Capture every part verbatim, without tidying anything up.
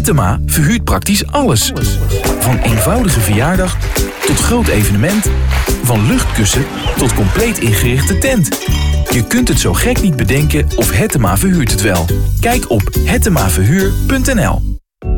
Hettema verhuurt praktisch alles. Van eenvoudige verjaardag tot groot evenement. Van luchtkussen tot compleet ingerichte tent. Je kunt het zo gek niet bedenken of Hettema verhuurt het wel. Kijk op hettema verhuur punt n l.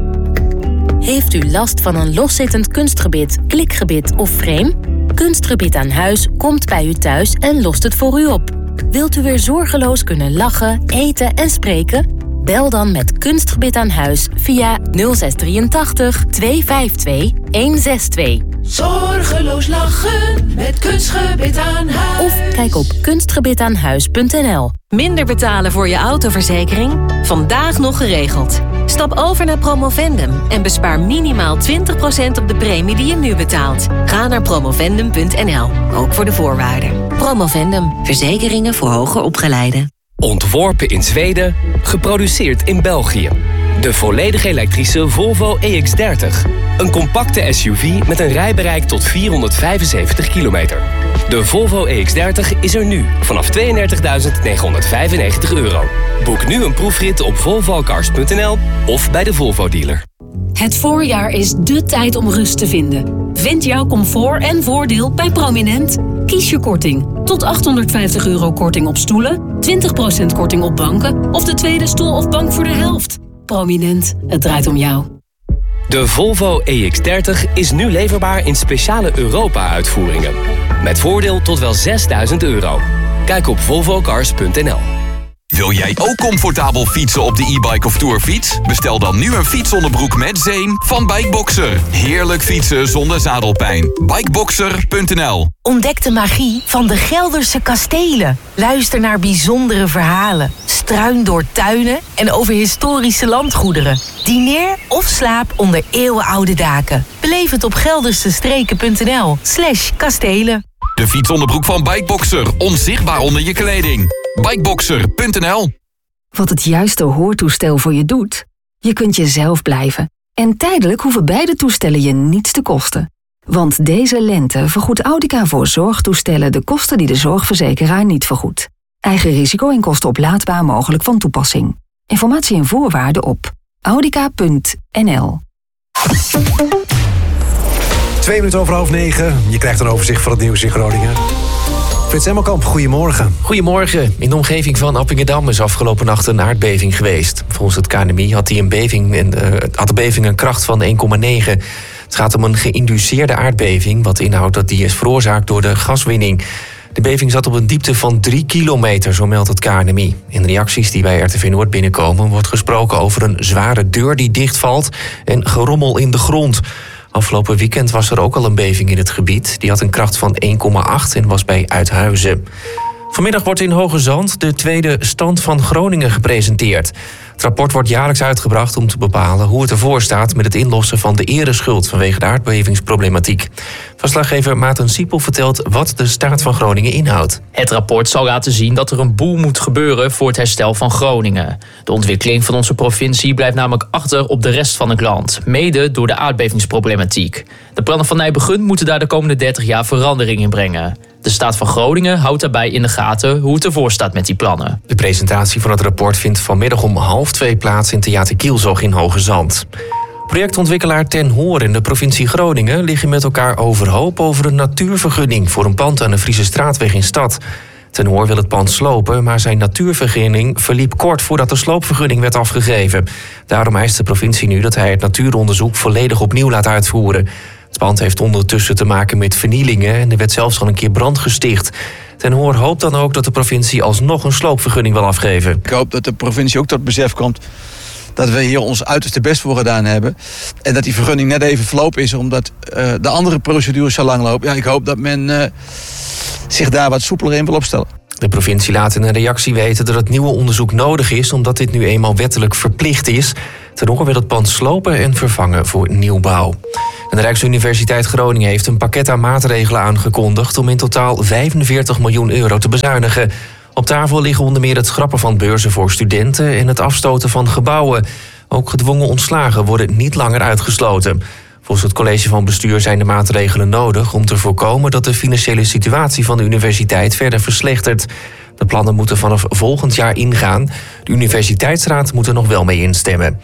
Heeft u last van een loszittend kunstgebit, klikgebit of frame? Kunstgebit aan huis komt bij u thuis en lost het voor u op. Wilt u weer zorgeloos kunnen lachen, eten en spreken? Bel dan met Kunstgebit aan huis via nul zes drieëntachtig, tweehonderdvijfentwintig, honderdzesentwintig. Zorgeloos lachen met Kunstgebit aan huis. Of kijk op kunstgebitaanhuis punt n l. Minder betalen voor je autoverzekering? Vandaag nog geregeld. Stap over naar Promovendum en bespaar minimaal twintig procent op de premie die je nu betaalt. Ga naar promovendum punt n l, ook voor de voorwaarden. Promovendum, verzekeringen voor hoger opgeleiden. Ontworpen in Zweden, geproduceerd in België. De volledig elektrische Volvo E X dertig. Een compacte S U V met een rijbereik tot vierhonderdvijfenzeventig kilometer. De Volvo E X dertig is er nu vanaf tweeëndertigduizend negenhonderdvijfennegentig euro. Boek nu een proefrit op volvo cars punt n l of bij de Volvo dealer. Het voorjaar is dé tijd om rust te vinden. Vind jouw comfort en voordeel bij Prominent. Kies je korting. Tot achthonderdvijftig euro korting op stoelen, twintig procent korting op banken of de tweede stoel of bank voor de helft. Prominent, het draait om jou. De Volvo E X dertig is nu leverbaar in speciale Europa-uitvoeringen. Met voordeel tot wel zesduizend euro. Kijk op volvo cars punt n l. Wil jij ook comfortabel fietsen op de e-bike of tourfiets? Bestel dan nu een fietsonderbroek met zeem van Bikeboxer. Heerlijk fietsen zonder zadelpijn. bikeboxer punt n l. Ontdek de magie van de Gelderse kastelen. Luister naar bijzondere verhalen. Struin door tuinen en over historische landgoederen. Dineer of slaap onder eeuwenoude daken. Beleef het op geldersestreken punt n l slash kastelen. De fietsonderbroek van Bikeboxer. Onzichtbaar onder je kleding. bikeboxer punt n l. Wat het juiste hoortoestel voor je doet? Je kunt jezelf blijven. En tijdelijk hoeven beide toestellen je niets te kosten. Want deze lente vergoedt Audica voor zorgtoestellen de kosten die de zorgverzekeraar niet vergoedt. Eigen risico en kosten oplaadbaar mogelijk van toepassing. Informatie en voorwaarden op audica punt n l. Twee minuten over half negen. Je krijgt een overzicht van het nieuws in Groningen. Frits Emmelkamp, goedemorgen. Goedemorgen. In de omgeving van Appingedam is afgelopen nacht een aardbeving geweest. Volgens het K N M I had, die een beving, uh, had de beving een kracht van één komma negen. Het gaat om een geïnduceerde aardbeving, wat inhoudt dat die is veroorzaakt door de gaswinning. De beving zat op een diepte van drie kilometer, zo meldt het K N M I. In reacties die bij R T V Noord binnenkomen wordt gesproken over een zware deur die dichtvalt en gerommel in de grond. Afgelopen weekend was er ook al een beving in het gebied. Die had een kracht van één komma acht en was bij Uithuizen. Vanmiddag wordt in Hoge Zand de tweede stand van Groningen gepresenteerd. Het rapport wordt jaarlijks uitgebracht om te bepalen hoe het ervoor staat met het inlossen van de ereschuld vanwege de aardbevingsproblematiek. Verslaggever Maarten Siepel vertelt wat de staat van Groningen inhoudt. Het rapport zal laten zien dat er een boel moet gebeuren voor het herstel van Groningen. De ontwikkeling van onze provincie blijft namelijk achter op de rest van het land, mede door de aardbevingsproblematiek. De plannen van Nijbegun moeten daar de komende dertig jaar verandering in brengen. De staat van Groningen houdt daarbij in de gaten hoe het ervoor staat met die plannen. De presentatie van het rapport vindt vanmiddag om half twee plaats in Theater Kielzog in Hoge Zand. Projectontwikkelaar Ten Hoor en de provincie Groningen liggen met elkaar overhoop over een natuurvergunning voor een pand aan de Friese Straatweg in Stad. Ten Hoor wil het pand slopen, maar zijn natuurvergunning verliep kort voordat de sloopvergunning werd afgegeven. Daarom eist de provincie nu dat hij het natuuronderzoek volledig opnieuw laat uitvoeren. Het pand heeft ondertussen te maken met vernielingen en er werd zelfs al een keer brand gesticht. Ten Hoor hoopt dan ook dat de provincie alsnog een sloopvergunning wil afgeven. Ik hoop dat de provincie ook tot besef komt dat we hier ons uiterste best voor gedaan hebben. En dat die vergunning net even verlopen is, omdat uh, de andere procedures zo lang lopen. Ja, ik hoop dat men uh, zich daar wat soepeler in wil opstellen. De provincie laat in een reactie weten dat het nieuwe onderzoek nodig is, omdat dit nu eenmaal wettelijk verplicht is. Ten Hoor wil het pand slopen en vervangen voor nieuwbouw. En de Rijksuniversiteit Groningen heeft een pakket aan maatregelen aangekondigd om in totaal vijfenveertig miljoen euro te bezuinigen. Op tafel liggen onder meer het schrappen van beurzen voor studenten en het afstoten van gebouwen. Ook gedwongen ontslagen worden niet langer uitgesloten. Volgens het college van bestuur zijn de maatregelen nodig om te voorkomen dat de financiële situatie van de universiteit verder verslechtert. De plannen moeten vanaf volgend jaar ingaan. De universiteitsraad moet er nog wel mee instemmen.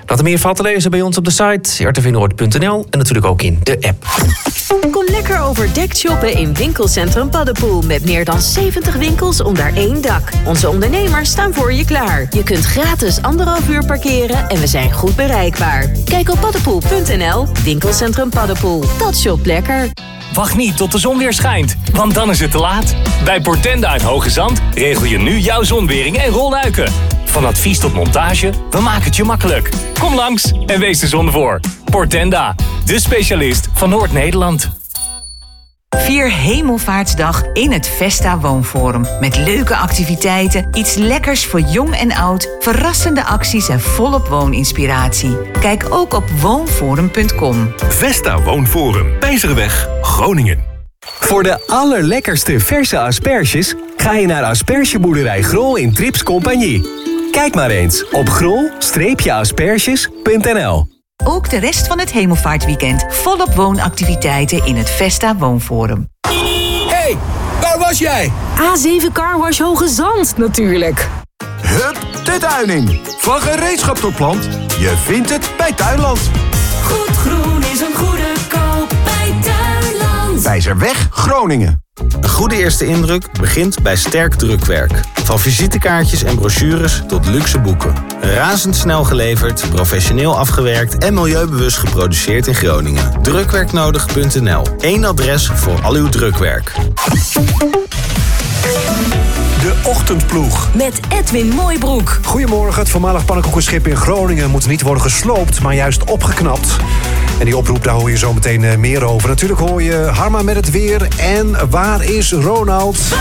Dat er meer valt te lezen bij ons op de site r t v noord punt n l en natuurlijk ook in de app. Kom lekker overdekt shoppen in winkelcentrum Paddepoel met meer dan zeventig winkels onder één dak. Onze ondernemers staan voor je klaar. Je kunt gratis anderhalf uur parkeren en we zijn goed bereikbaar. Kijk op paddepoel punt n l. Winkelcentrum Paddepoel. Dat shopt lekker. Wacht niet tot de zon weer schijnt, want dan is het te laat. Bij Portenda uit Hoge Zand regel je nu jouw zonwering en rolluiken. Van advies tot montage, we maken het je makkelijk. Kom langs en wees de zon voor. Portenda, de specialist van Noord-Nederland. Vier Hemelvaartsdag in het Vesta Woonforum. Met leuke activiteiten, iets lekkers voor jong en oud, verrassende acties en volop wooninspiratie. Kijk ook op woonforum punt com. Vesta Woonforum, Peizerweg, Groningen. Voor de allerlekkerste verse asperges ga je naar aspergeboerderij Grol in Trips Compagnie. Kijk maar eens op grol asperges punt n l. Ook de rest van het Hemelvaartweekend volop woonactiviteiten in het Vesta Woonforum. Hey, waar was jij? A zeven Car Wash Hoge Zand, natuurlijk. Hup, de tuining. Van gereedschap tot plant. Je vindt het bij Tuinland. Goed groen is een goede koop bij Tuinland. Wijzerweg, Groningen. Een goede eerste indruk begint bij sterk drukwerk. Van visitekaartjes en brochures tot luxe boeken. Razendsnel geleverd, professioneel afgewerkt en milieubewust geproduceerd in Groningen. drukwerknodig punt n l. Eén adres voor al uw drukwerk. De Ochtendploeg. Met Edwin Mooibroek. Goedemorgen, het voormalig pannenkoekenschip in Groningen moet niet worden gesloopt, maar juist opgeknapt. En die oproep, daar hoor je zo meteen meer over. Natuurlijk hoor je Harma met het weer en waar is Ronald?